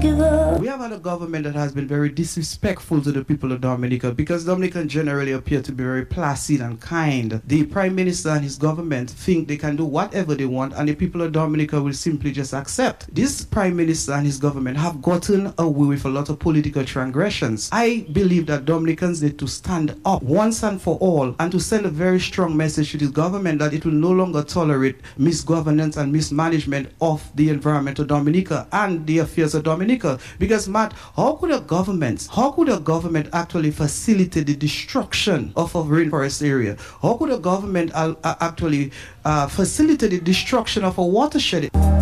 We have had a government that has been very disrespectful to the people of Dominica because Dominicans generally appear to be very placid and kind. The Prime Minister and his government think they can do whatever they want and the people of Dominica will simply just accept. This Prime Minister and his government have gotten away with a lot of political transgressions. I believe that Dominicans need to stand up once and for all and to send a very strong message to the government that it will no longer tolerate misgovernance and mismanagement of the environment of Dominica and the affairs of Dominica. Because Matt, how could a government actually facilitate the destruction of a rainforest area? How could a government actually facilitate the destruction of a watershed?